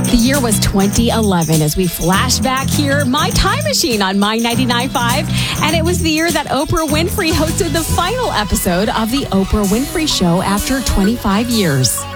The year was 2011 as we flash back here, My Time Machine on My 99.5. And it was the year that Oprah Winfrey hosted the final episode of The Oprah Winfrey Show after 25 years.